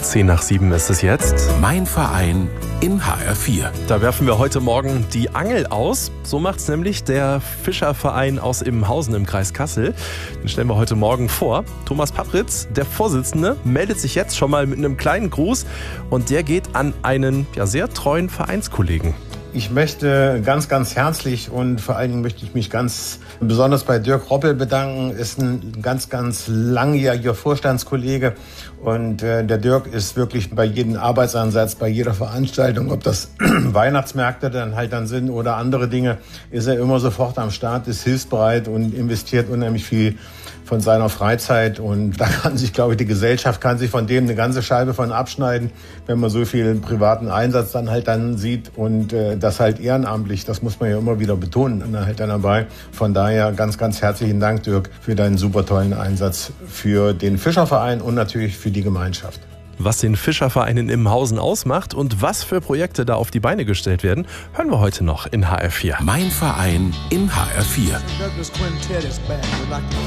6:10 ist es jetzt. Mein Verein in HR4. Da werfen wir heute Morgen die Angel aus. So macht es nämlich der Fischerverein aus Immenhausen im Kreis Kassel. Den stellen wir heute Morgen vor. Thomas Papritz, der Vorsitzende, meldet sich jetzt schon mal mit einem kleinen Gruß. Und der geht an einen sehr treuen Vereinskollegen. Ich möchte ganz, ganz herzlich und vor allen Dingen möchte ich mich ganz besonders bei Dirk Roppel bedanken. Ist ein ganz, ganz langjähriger Vorstandskollege und der Dirk ist wirklich bei jedem Arbeitsansatz, bei jeder Veranstaltung, ob das Weihnachtsmärkte dann sind oder andere Dinge, ist er immer sofort am Start, ist hilfsbereit und investiert unheimlich viel von seiner Freizeit und da kann sich, glaube ich, die Gesellschaft kann sich von dem eine ganze Scheibe von abschneiden, wenn man so viel privaten Einsatz dann sieht und das halt ehrenamtlich, das muss man ja immer wieder betonen, dann dabei. Von daher ganz, ganz herzlichen Dank, Dirk, für deinen super tollen Einsatz für den Fischerverein und natürlich für die Gemeinschaft. Was den Fischerverein in Immenhausen ausmacht und was für Projekte da auf die Beine gestellt werden, hören wir heute noch in HR4. Mein Verein in HR4.